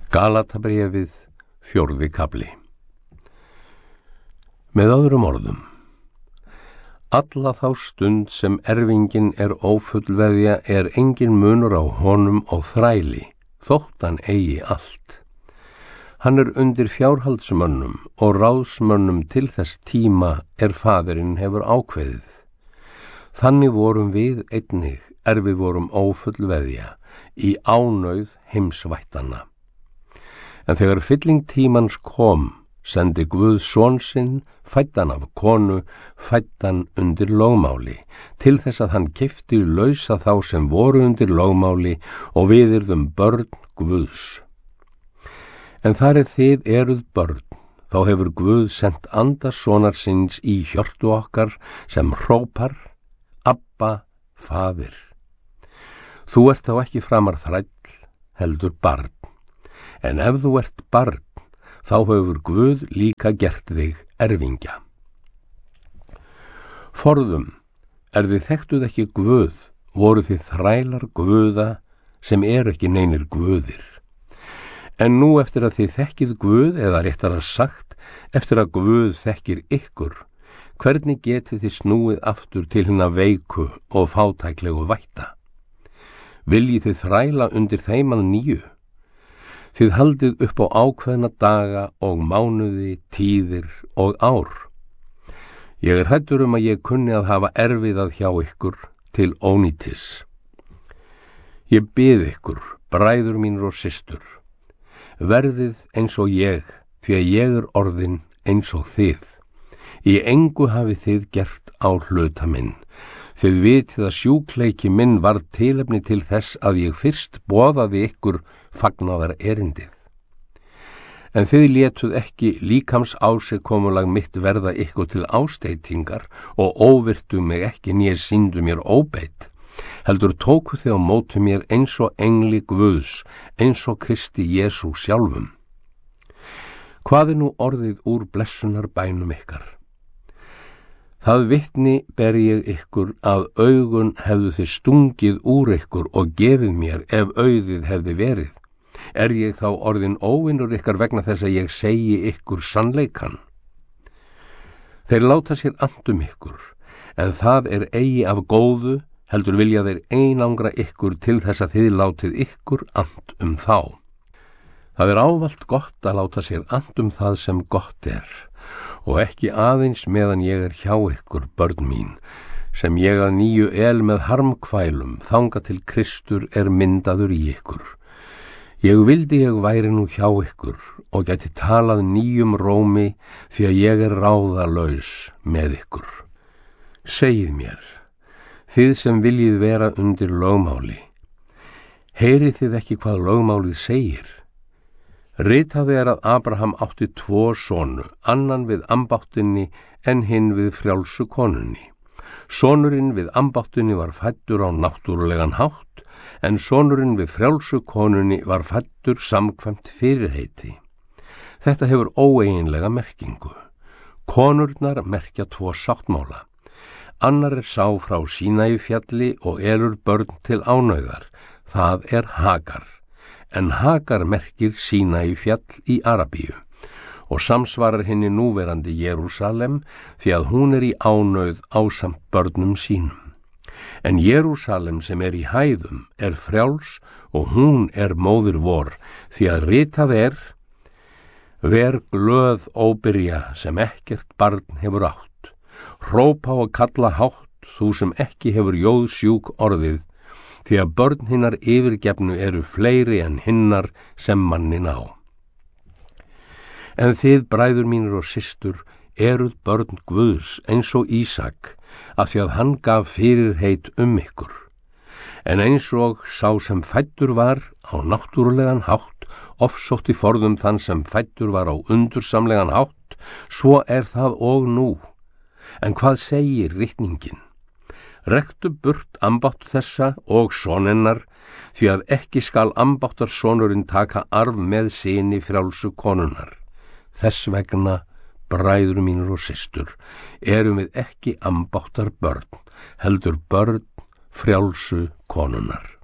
Galatabréfið, 4. kafli. Með öðrum orðum, alla þá stund sem erfingin ófullveðja engin munur á honum og þræli, þótt hann eigi allt. Hann undir fjárhaldsmönnum og ráðsmönnum til þess tíma faðirinn hefur ákveðið. Þannig vorum við einnig við vorum ófullveðja í ánauð heimsvættanna. En þegar fylling tímans kom, sendi Guð son sinn, fæddan af konu, fæddan undir lögmáli, til þess að hann keypti lausa þá sem voru undir lögmáli og við yrðum börn Guðs. En þar þið eruð börn, þá hefur Guð sent anda sonar síns í hjörtu okkar sem hrópar, Abba, Faðir. Þú ert þá ekki framar þræll, heldur barn. En ef þú ert barn, þá hefur Guð líka gert þig erfingja. Forðum, þið þekktuð ekki Guð, voru þið þrælar Guða sem ekki neinir guðir. En nú eftir að þið þekkið Guð, eða réttara sagt, eftir að Guð þekkir ykkur, hvernig getið þið snúið aftur til hinna veiku og fátæklegu vætta? Viljið þið þræla undir þeim að nýju? Þið haldið upp á ákveðna daga og mánuði, tíðir og ár. Ég hræddur að ég kunni að hafa erfiðað hjá ykkur til ónýtis. Ég bið ykkur, bræður mínir og systur, verðið eins og ég, því að ég orðin eins og þið. Í engu hafið þið gert á hluta minn. Þið vitið að sjúkleiki minn var tilefni til þess að ég fyrst boðaði ykkur fagnaðar erindið. En þið létuð ekki líkams ásigkomulag mitt verða ykkur til ásteytingar og óvirtu mig ekki né sýndu mér óbeit, heldur tóku þið á móti mér eins og engli Guðs, eins og Kristi Jesú sjálfum. Hvað nú orðið úr blessunar bænum ykkar? Það vitni ber ég ykkur að augun hefðu þið stungið úr ykkur og gefið mér ef auðið hefði verið. Ég þá orðin óvinnur ykkar vegna þess að ég segi ykkur sannleikan? Þeir láta sér andum ykkur, en það eigi af góðu, heldur vilja þeir einangra ykkur til þess að þið látið ykkur and þá. Það ávallt gott að láta sér and það sem gott og ekki aðeins meðan ég hjá ykkur, börn mín, sem ég að nýju með harmkvælum, þanga til Kristur myndaður í ykkur. Ég vildi ég væri nú hjá ykkur og gæti talað nýjum rómi, því að ég ráðalaus með ykkur. Segið mér, þið sem viljið vera undir lögmáli, heyrið þið ekki hvað lögmálið segir? Ritað að Abraham átti 2 sonu, annan við ambáttinni en hinn við frjálsu konunni. Sonurinn við ambáttinni var fæddur á náttúrulegan hátt, en sonurinn við frjálsu konunni var fæddur samkvæmt fyrirheiti. Þetta hefur óeiginlega merkingu. Konurnar merkja 2 sáttmála. Annar sá frá Sínaífjalli og elur börn til ánauðar, það Hagar. En Hagar merkir Sínaífjall í Arabíu og samsvarar henni núverandi Jerúsalem, því að hún í ánauð ásamt börnum sínum. En Jerúsalem sem í hæðum frjáls og hún móðir vor, því að ritað ver glöð óbyrja sem ekkert barn hefur átt, hrópa og kalla hátt þú sem ekki hefur jóðsjúk orðið, því að börn hinnar yfirgefnu fleiri en hinnar sem mannin á. En þið, bræður mínir og systur, eruð börn Guðs eins og Ísak, af því að hann gaf fyrirheit ykkur. En eins og sá sem fæddur var á náttúrulegan hátt, ofsótti forðum þann sem fæddur var á undursamlegan hátt, svo það og nú. En hvað segir ritningin? Rektu burt ambátt þessa og sonennar, því að ekki skal ambáttarsonurinn taka arf með syni frjálsu konunnar. Þess vegna, bræður mínir og systur, erum við ekki ambáttar börn, heldur börn frjálsu konunnar.